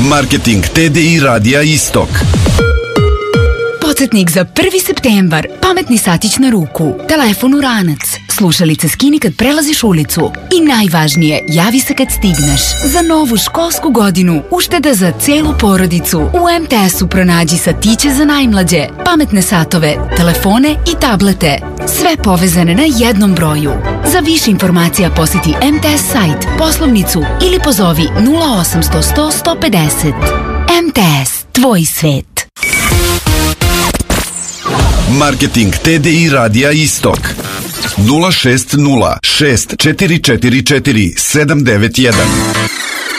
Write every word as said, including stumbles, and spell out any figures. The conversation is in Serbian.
Marketing T D I Radija Istok. Podsjetnik za prvi septembar. Pametni satić na ruku. Telefon u ranac. Slušalice skini kad prelaziš ulicu. I najvažnije, javi se kad stigneš. Za novu školsku godinu ušteda za celu porodicu. U M T S-u pronađi satiće za najmlađe, pametne satove, telefone i tablete. Sve povezane na jednom broju. Za više informacija posjeti M T S sajt, poslovnicu ili pozovi nula osamsto sto sto pedeset. M T S, tvoj svet. Marketing T D I Radija Istok. nula šest nula šest četiri četiri četiri sedam devet jedan.